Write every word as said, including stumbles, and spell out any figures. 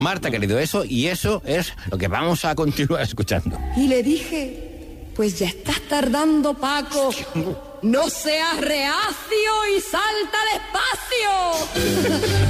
Marta, querido, eso y eso es lo que vamos a continuar escuchando. Y le dije, pues ya estás tardando, Paco. No seas reacio y salta despacio.